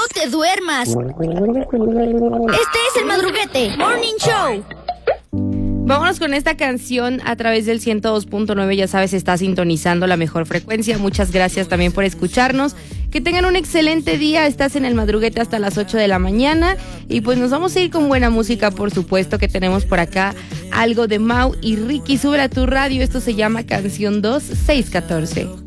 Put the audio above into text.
te duermas. Este es el Madruguete Morning Show. Vámonos con esta canción a través del 102.9. Ya sabes, está sintonizando la mejor frecuencia. Muchas gracias también por escucharnos. Que tengan un excelente día. Estás en el Madruguete hasta las 8 de la mañana. Y pues nos vamos a ir con buena música, por supuesto, que tenemos por acá algo de Mau y Ricky. Sube a tu radio. Esto se llama Canción 2 614.